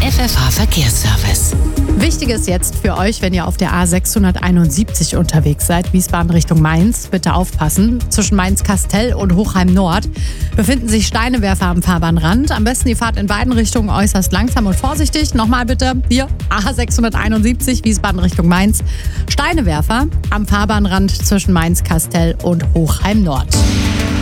FFH-Verkehrsservice. Wichtiges jetzt für euch, wenn ihr auf der A671 unterwegs seid, Wiesbaden Richtung Mainz. Bitte aufpassen. Zwischen Mainz-Kastell und Hochheim-Nord befinden sich Steinewerfer am Fahrbahnrand. Am besten die Fahrt in beiden Richtungen äußerst langsam und vorsichtig. Nochmal bitte, hier A671 Wiesbaden Richtung Mainz. Steinewerfer am Fahrbahnrand zwischen Mainz-Kastell und Hochheim-Nord.